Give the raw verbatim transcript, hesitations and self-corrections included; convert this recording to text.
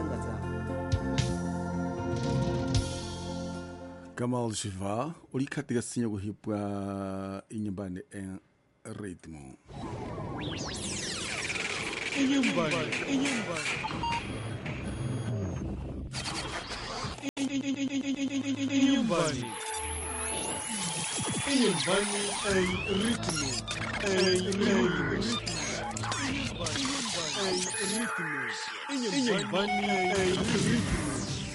Nyangaza. Kamal Shiva, ulikatiga sinyo kuhipwa inyumbani en ritmo. Inyumbani, inyumbani. Inyumbani. Inyumbani ay ritmo. Ay ritmo. Inyumbani ay ritmo. Inyumbani ay ritmo.